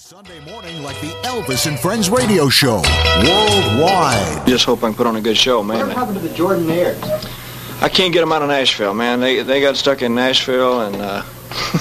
Sunday morning like the Elvis and Friends radio show worldwide. Just hope I can put on a good show, man. What happened to the Jordanaires? I can't get them out of Nashville, man. They got stuck in Nashville, and